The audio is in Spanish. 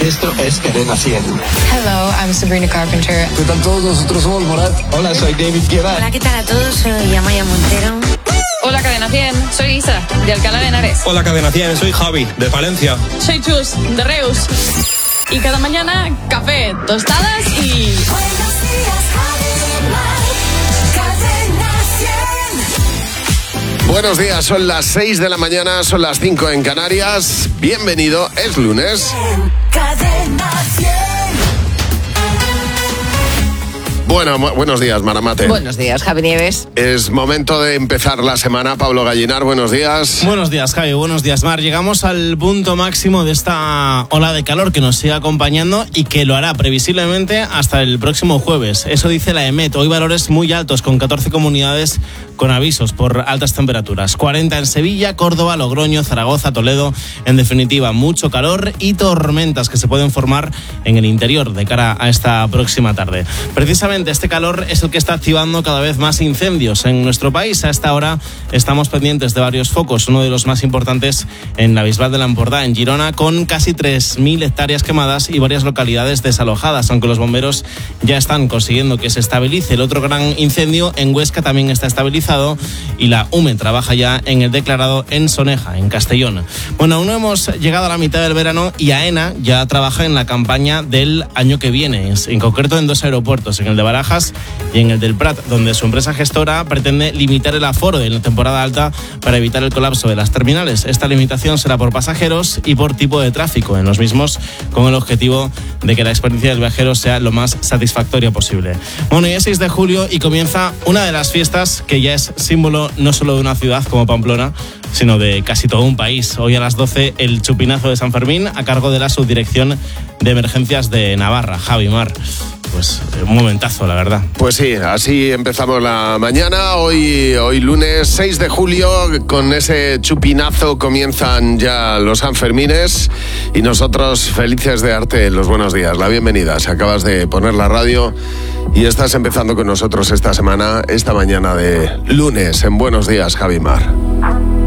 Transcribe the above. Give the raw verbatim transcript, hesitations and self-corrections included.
Esto es Cadena cien. Hello, I'm Sabrina Carpenter. ¿Qué tal todos? Nosotros somos Morat. Hola, soy David Guetta. Hola, ¿qué tal a todos? Soy Amaya Montero. Hola, Cadena cien. Soy Isa, de Alcalá de Henares. Hola, Cadena cien. Soy Javi, de Palencia. Soy Chus, de Reus. Y cada mañana, café, tostadas y... Buenos días, Javi Mar. Cadena cien. Buenos días, son las seis de la mañana, son las cinco en Canarias. Bienvenido, es lunes. Cadena cien. Bueno, mu- buenos días, Maramate. Buenos días, Javi Nieves. Es momento de empezar la semana. Pablo Gallinar, buenos días. Buenos días, Javi. Buenos días, Mar. Llegamos al punto máximo de esta ola de calor que nos sigue acompañando y que lo hará previsiblemente hasta el próximo jueves. Eso dice la EMET. Hoy valores muy altos con catorce comunidades con avisos por altas temperaturas. cuarenta en Sevilla, Córdoba, Logroño, Zaragoza, Toledo. En definitiva, mucho calor y tormentas que se pueden formar en el interior de cara a esta próxima tarde. Precisamente este calor es el que está activando cada vez más incendios en nuestro país. A esta hora estamos pendientes de varios focos, uno de los más importantes en la Bisbal de la Empordà, en Girona, con casi tres mil hectáreas quemadas y varias localidades desalojadas, aunque los bomberos ya están consiguiendo que se estabilice. El otro gran incendio en Huesca también está estabilizado y la U M E trabaja ya en el declarado en Soneja, en Castellón. Bueno, aún no hemos llegado a la mitad del verano y AENA ya trabaja en la campaña del año que viene, en concreto en dos aeropuertos, en el de Barajas y en el del Prat, donde su empresa gestora pretende limitar el aforo en la temporada alta para evitar el colapso de las terminales. Esta limitación será por pasajeros y por tipo de tráfico en los mismos, con el objetivo de que la experiencia del viajero sea lo más satisfactoria posible. Bueno, y es seis de julio y comienza una de las fiestas que ya es símbolo no solo de una ciudad como Pamplona, sino de casi todo un país. Hoy a las doce el chupinazo de San Fermín a cargo de la Subdirección de Emergencias de Navarra. Javi Mar. Pues un momentazo, la verdad. Pues sí, así empezamos la mañana. Hoy, hoy lunes seis de julio, con ese chupinazo comienzan ya los Sanfermines y nosotros felices de darte los buenos días, la bienvenida. Si acabas de poner la radio y estás empezando con nosotros esta semana, esta mañana de lunes en Buenos Días, Javi Mar.